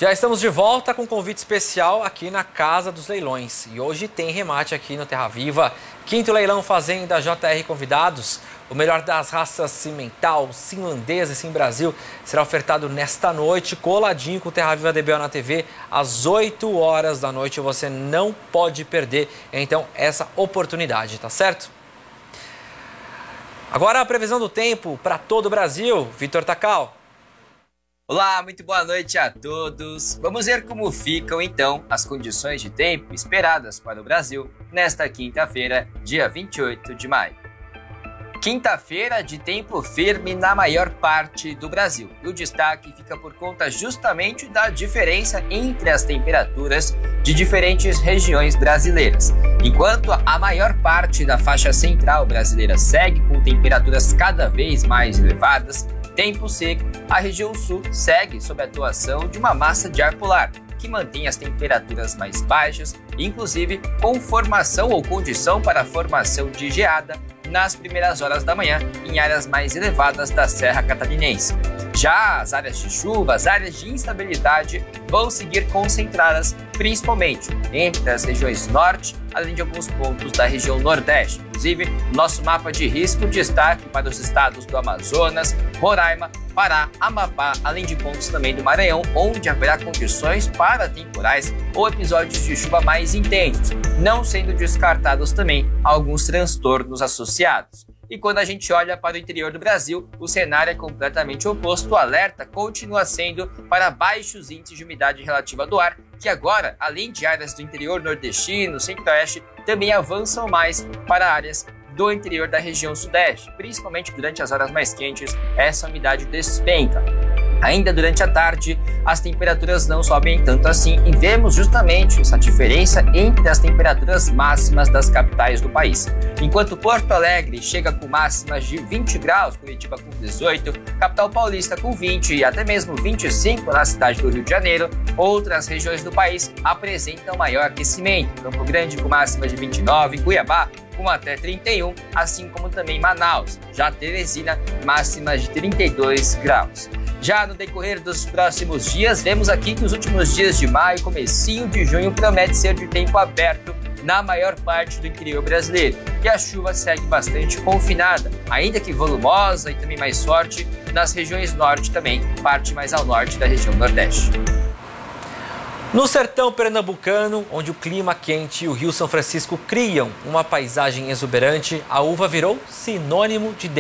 Já estamos de volta com um convite especial aqui na Casa dos Leilões. E hoje tem remate aqui no Terra Viva. Quinto leilão Fazenda JR Convidados. O melhor das raças cimental, finlandesa e sim Brasil será ofertado nesta noite, coladinho com o Terra Viva DBO na TV, às 8 horas da noite. Você não pode perder, então, essa oportunidade, tá certo? Agora a previsão do tempo para todo o Brasil. Vitor Tacal. Olá, muito boa noite a todos. Vamos ver como ficam então as condições de tempo esperadas para o Brasil nesta quinta-feira, dia 28 de maio. Quinta-feira de tempo firme na maior parte do Brasil. E o destaque fica por conta justamente da diferença entre as temperaturas de diferentes regiões brasileiras. Enquanto a maior parte da faixa central brasileira segue com temperaturas cada vez mais elevadas, tempo seco, a região sul segue sob a atuação de uma massa de ar polar, que mantém as temperaturas mais baixas, inclusive com formação ou condição para a formação de geada nas primeiras horas da manhã em áreas mais elevadas da Serra Catarinense. Já as áreas de chuva, as áreas de instabilidade vão seguir concentradas principalmente entre as regiões norte, além de alguns pontos da região nordeste. Inclusive, nosso mapa de risco destaque para os estados do Amazonas, Roraima, Pará, Amapá, além de pontos também do Maranhão, onde haverá condições para temporais ou episódios de chuva mais intensos, não sendo descartados também alguns transtornos associados. E quando a gente olha para o interior do Brasil, o cenário é completamente oposto. O alerta continua sendo para baixos índices de umidade relativa do ar, que agora, além de áreas do interior nordestino, centro-oeste, também avançam mais para áreas do interior da região sudeste. Principalmente durante as horas mais quentes, essa umidade despenca. Ainda durante a tarde, as temperaturas não sobem tanto assim e vemos justamente essa diferença entre as temperaturas máximas das capitais do país. Enquanto Porto Alegre chega com máximas de 20 graus, Curitiba com 18, capital paulista com 20 e até mesmo 25 na cidade do Rio de Janeiro, outras regiões do país apresentam maior aquecimento. Campo Grande com máximas de 29, Cuiabá com até 31, assim como também Manaus. Já Teresina, máximas de 32 graus. Já no decorrer dos próximos dias, vemos aqui que os últimos dias de maio e comecinho de junho promete ser de tempo aberto na maior parte do interior brasileiro. E a chuva segue bastante confinada, ainda que volumosa e também mais forte nas regiões norte também, parte mais ao norte da região nordeste. No sertão pernambucano, onde o clima quente e o Rio São Francisco criam uma paisagem exuberante, a uva virou sinônimo de